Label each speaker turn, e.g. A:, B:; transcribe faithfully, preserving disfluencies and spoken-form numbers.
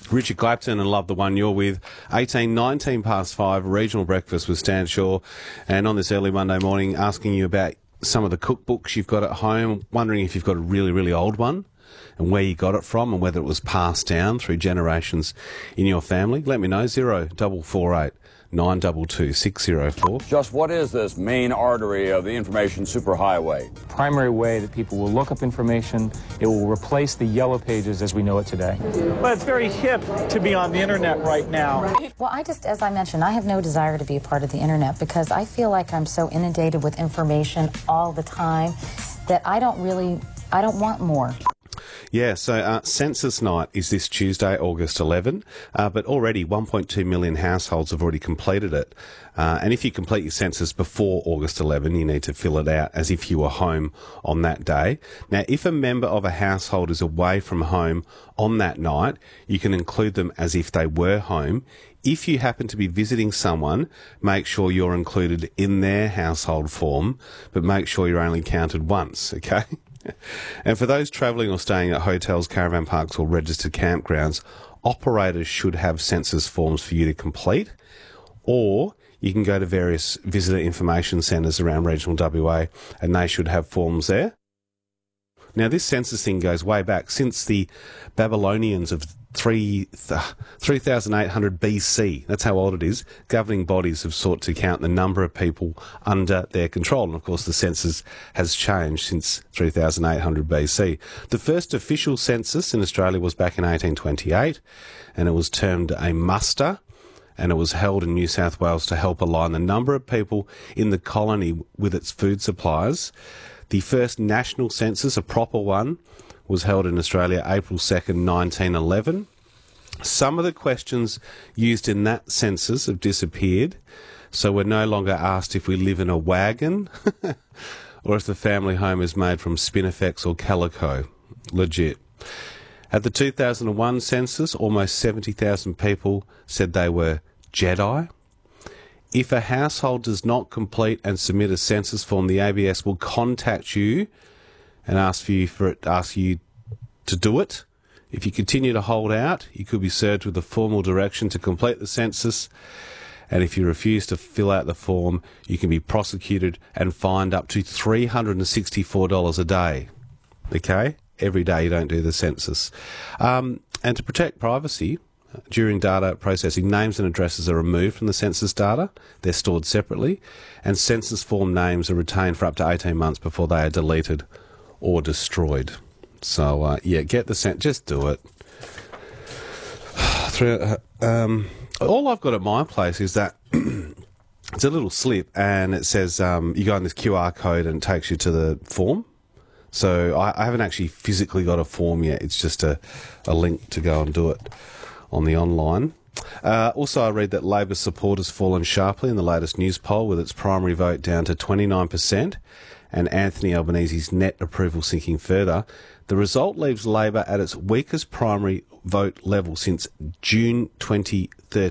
A: Richard Clapton and Love the One You're With. eighteen, nineteen past five, regional breakfast with Stan Shaw. And on this early Monday morning, asking you about some of the cookbooks you've got at home, wondering if you've got a really, really old one and where you got it from and whether it was passed down through generations in your family. Let me know, zero double four eight nine two two six zero four.
B: Just what is this main artery of the information superhighway?
C: Primary way that people will look up information. It will replace the yellow pages as we know it today.
D: Well, it's very hip to be on the internet right now.
E: Well, I just, as I mentioned, I have no desire to be a part of the internet because I feel like I'm so inundated with information all the time that I don't really, I don't want more.
A: Yeah, so uh, Census Night is this Tuesday, August eleventh, uh, but already one point two million households have already completed it. Uh, and if you complete your census before August eleventh, you need to fill it out as if you were home on that day. Now, if a member of a household is away from home on that night, you can include them as if they were home. If you happen to be visiting someone, make sure you're included in their household form, but make sure you're only counted once, okay? And for those travelling or staying at hotels, caravan parks or registered campgrounds, operators should have census forms for you to complete, or you can go to various visitor information centres around regional W A and they should have forms there. Now, this census thing goes way back since the Babylonians of three thousand eight hundred B C. That's how old it is. Governing bodies have sought to count the number of people under their control. And, of course, the census has changed since three thousand eight hundred B C. The first official census in Australia was back in eighteen twenty-eight, and it was termed a muster, and it was held in New South Wales to help align the number of people in the colony with its food supplies. The first national census, a proper one, was held in Australia April second, nineteen eleven. Some of the questions used in that census have disappeared, so we're no longer asked if we live in a wagon or if the family home is made from Spinifex or Calico. Legit. At the two thousand one census, almost seventy thousand people said they were Jedi. If a household does not complete and submit a census form, the A B S will contact you and ask for you for it, ask you to do it. If you continue to hold out, you could be served with a formal direction to complete the census. And if you refuse to fill out the form, you can be prosecuted and fined up to three hundred sixty-four dollars a day. Okay? Every day you don't do the census. Um, and to protect privacy, during data processing, names and addresses are removed from the census data. They're stored separately. And census form names are retained for up to eighteen months before they are deleted or destroyed. So, uh, yeah, get the census. Just do it. Through, um, all I've got at my place is that it's a little slip and it says um, you go on this Q R code and it takes you to the form. So I, I haven't actually physically got a form yet. It's just a, a link to go and do it on the online. Uh, also, I read that Labor support has fallen sharply in the latest news poll, with its primary vote down to twenty-nine percent and Anthony Albanese's net approval sinking further. The result leaves Labor at its weakest primary vote level since June twenty thirteen.